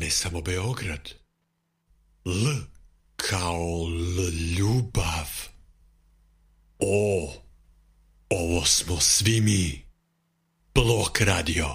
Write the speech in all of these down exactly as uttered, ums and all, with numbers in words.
ne samo Beograd. L kao L ljubav. O, ovo smo svi mi. Blok radio.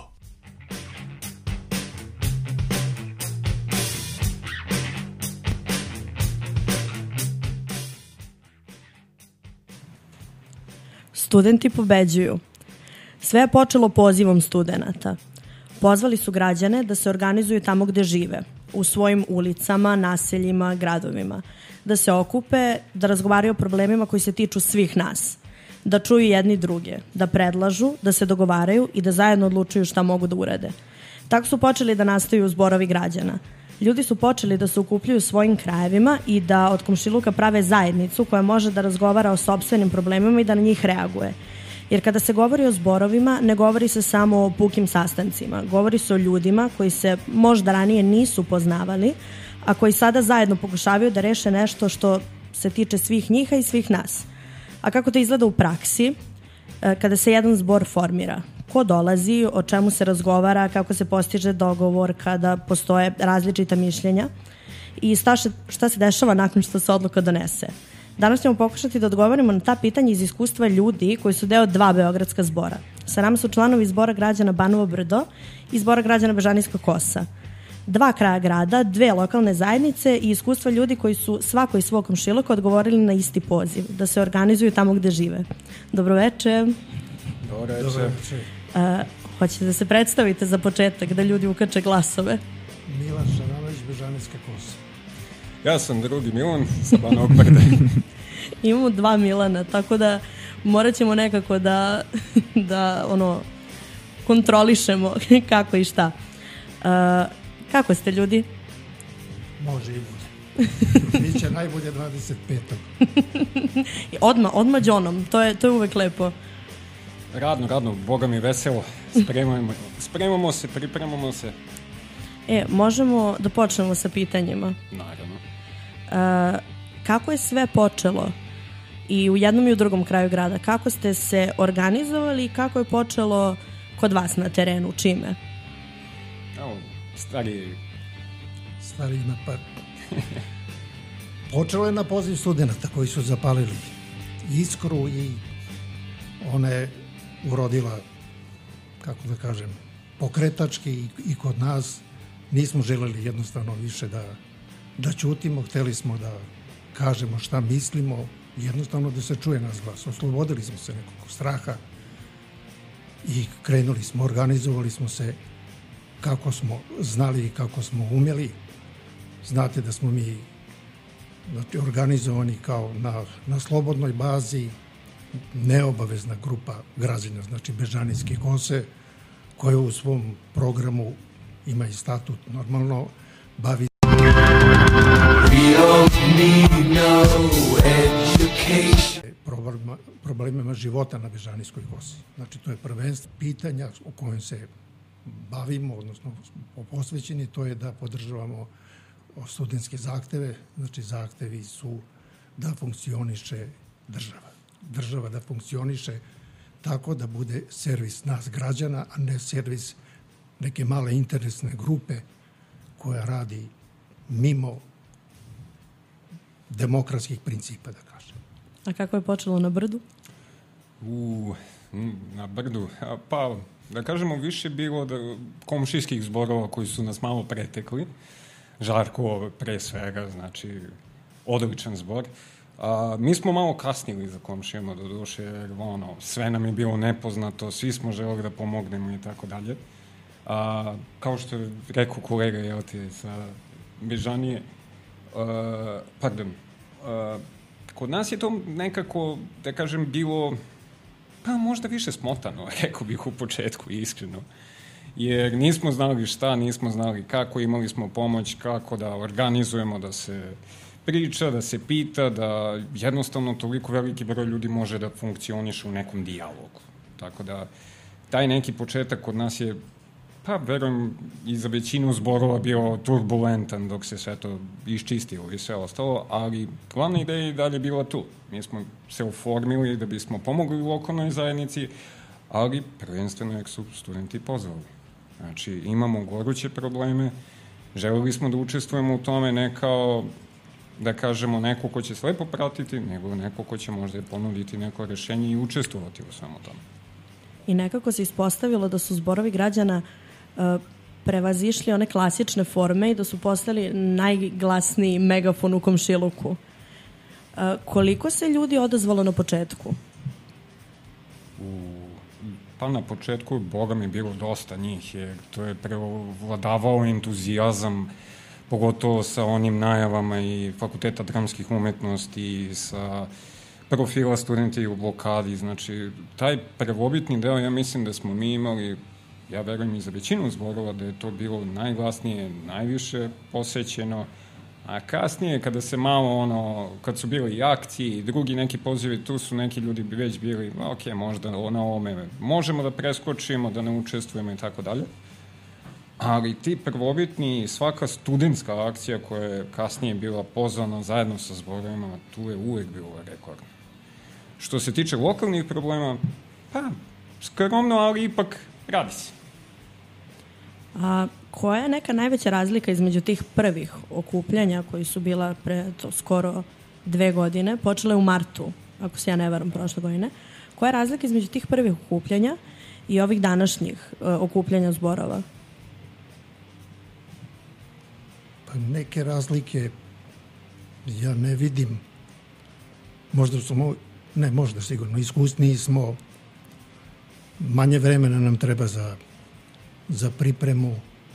Studenti pobeđuju. Sve je počelo pozivom studenata. Pozvali su građane da se organizuju tamo gde žive, u svojim ulicama, naseljima, gradovima, da se okupe, da razgovaraju o problemima koji se tiču svih nas, da čuju jedni druge, da predlažu, da se dogovaraju i da zajedno odlučuju šta mogu da urade. Tako su počeli da nastaju zborovi građana. Ljudi su počeli da se okupljuju svojim krajevima i da od komšiluka prave zajednicu koja može da razgovara o sopstvenim problemima i da na njih reaguje. Jer kada se govori o zborovima, ne govori se samo o pukim sastancima. Govori se o ljudima koji se možda ranije nisu poznavali, a koji sada zajedno pokušavaju da reše nešto što se tiče svih njiha i svih nas. A kako to izgleda u praksi, kada se jedan zbor formira? Ko dolazi, o čemu se razgovara, kako se postiže dogovor kada postoje različita mišljenja i šta, šta se dešava nakon što se odluka donese. Danas ćemo pokušati da odgovorimo na ta pitanja iz iskustva ljudi koji su deo dva beogradska zbora. Sa nama su članovi zbora građana Banovo Brdo i zbora građana Bežanijska Kosa. Dva kraja grada, dve lokalne zajednice i iskustva ljudi koji su svako iz svog komšiluka odgovorili na isti poziv, da se organizuju tamo gde žive. Dobroveče. Dobroveče. Uh, hoćete da se predstavite za početak, da ljudi ukače glasove? Milan Šaranović, Bežanijska Kosa. Ja sam drugi Milan, sa Banovog Brda. Imamo dva Milana, tako da morat ćemo nekako da, da ono, kontrolišemo kako i šta. Uh, kako ste ljudi? Može i bude. Biće najbolje dvadeset petog Odmah, odmah džonom, to je, to je uvek lepo. Radno, radno, Boga mi veselo. Spremamo, spremamo se, pripremamo se. E, možemo da počnemo sa pitanjima. Naravno. Uh, kako je sve počelo i u jednom i u drugom kraju grada? Kako ste se organizovali i kako je počelo kod vas na terenu? Čime? Evo, stari... Stari ima par. Počelo je na poziv studenta koji su zapalili iskru i ona je urodila, kako da kažem, pokretački i, i kod nas. Nismo želeli jednostavno više da, da ćutimo, hteli smo da kažemo šta mislimo, jednostavno da se čuje nas glas. Oslobodili smo se nekog straha i krenuli smo, organizovali smo se kako smo znali i kako smo umjeli. Znate da smo mi znači, organizovani kao na, na slobodnoj bazi, neobavezna grupa građana, znači Bežanijske Kose, koja u svom programu ima i statut, normalno bavi problemima, problemima života na Bežanijskoj Kosi. Znači, to je prvenstvo pitanja o kojem se bavimo, odnosno posvećeni, to je da podržavamo studentske zahteve. Znači, zahtevi su da funkcioniše država. Država da funkcioniše tako da bude servis nas građana, a ne servis neke male interesne grupe koja radi mimo demokratskih principa, da kažem. A kako je počelo na Brdu? U, na Brdu, pa da kažemo više bilo da, komšijskih zborova koji su nas malo pretekli. Žarko pre svega, znači odličan zbor. A, mi smo malo kasnili za komšijama do duše, jer ono, sve nam je bilo nepoznato, svi smo želeli da pomognemo i tako dalje. A, kao što je rekao kolega, jel ti, sa Bežanije, a, pardon, a, kod nas je to nekako, da kažem, bilo, pa možda više smotano, rekao bih u početku, iskreno. Jer nismo znali šta, nismo znali kako, imali smo pomoć kako da organizujemo, da se priča, da se pita, da jednostavno toliko veliki broj ljudi može da funkcioniše u nekom dijalogu. Tako da, taj neki početak kod nas je, pa verujem, i za većinu zborova bio turbulentan dok se sve to iščistilo i sve ostalo, ali glavna ideja je dalje bila tu. Mi smo se oformili da bismo pomogli lokalnoj zajednici, ali prvenstveno jak su studenti pozvali. Znači, imamo goruće probleme želeli smo da učestvujemo u tome ne kao, da kažemo, neko ko će slepo pratiti, nego neko ko će možda ponuditi neko rešenje i učestvovati u svemu tome. I nekako se ispostavilo da su zborovi građana uh, prevazišli one klasične forme i da su postali najglasniji megafon u komšiluku. Uh, koliko se ljudi odazvalo na početku? U, pa na početku, Boga mi, bilo dosta njih, jer to je prevladavao entuzijazam, pogotovo sa onim najavama i Fakulteta dramskih umetnosti i sa profila studenti u blokadi. Znači, taj prvobitni deo, ja mislim da smo mi imali, ja verujem i za većinu zborova, da je to bilo najglasnije, najviše posećeno, a kasnije kada se malo ono, kad su bili i akcije i drugi neki pozivi, tu su neki ljudi bi već bili, ok, možda na ovome možemo da preskočimo, da ne učestvujemo i tako dalje. Ali ti prvobitni, svaka studentska akcija koja je kasnije bila pozvana zajedno sa zborovima, tu je uvek bilo rekordno. Što se tiče lokalnih problema, pa, skromno, ali ipak radi se. A koja je neka najveća razlika između tih prvih okupljanja koji su bila pre to, skoro dve godine, počele u martu, ako se ja ne varam, prošle godine. Koja je razlika između tih prvih okupljanja i ovih današnjih uh, okupljanja zborova? Pa neke razlike ja ne vidim. Možda smo, ne možda sigurno, iskusniji smo, manje vremena nam treba za, za pripremu,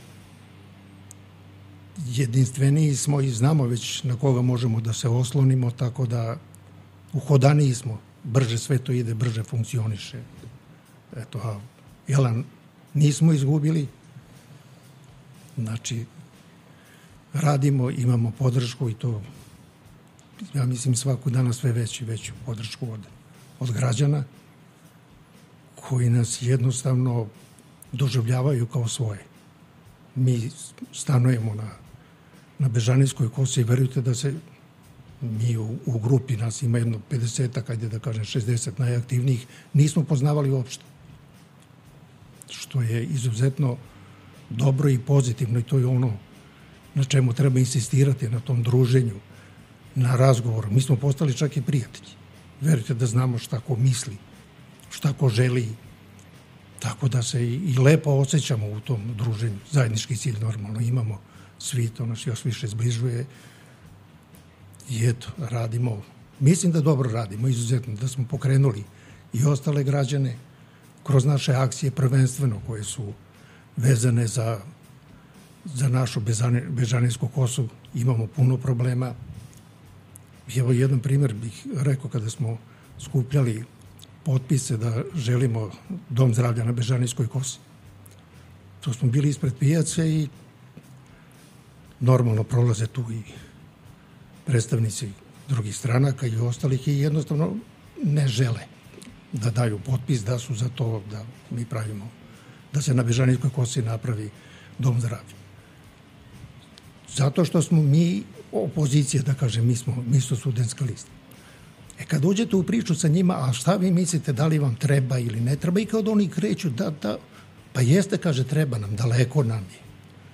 jedinstveniji smo i znamo već na koga možemo da se oslonimo, tako da uhodaniji smo, brže sve to ide, brže funkcioniše. Eto, a Jelan nismo izgubili, znači radimo, imamo podršku i to, ja mislim, svaku dana sve veću i veću podršku od, od građana koji nas jednostavno doživljavaju kao svoje. Mi stanujemo na, na Bežanijskoj kosi i verujte da se mi u, u grupi, nas ima jedno pedesetak, ajde da kažem šezdeset najaktivnijih, nismo poznavali uopšte. Što je izuzetno dobro i pozitivno i to je ono na čemu treba insistirati, na tom druženju, na razgovoru. Mi smo postali čak i prijatelji. Verujte da znamo šta ko misli, šta ko želi, tako da se i, i lepo osjećamo u tom druženju. Zajednički cilj normalno imamo, svi to nas još više zbližuje i eto, radimo. Mislim da dobro radimo, izuzetno, da smo pokrenuli i ostale građane kroz naše akcije prvenstveno koje su vezane za za našu Bežanijsku kosu. Imamo puno problema. Evo jedan primjer bih rekao, kada smo skupljali potpise da želimo dom zdravlja na Bežanijskoj kosi. To smo bili ispred pijace i normalno prolaze tu i predstavnici drugih stranaka i ostalih i jednostavno ne žele da daju potpis, da su za to da mi pravimo, da se na Bežanijskoj kosi napravi dom zdravlja. Zato što smo mi opozicija, da kažem, mi smo, mi smo studentska lista. E kad uđete u priču sa njima, a šta vi mislite, da li vam treba ili ne treba, i kad oni kreću, da, da, pa jeste, kaže, treba nam, daleko nam je.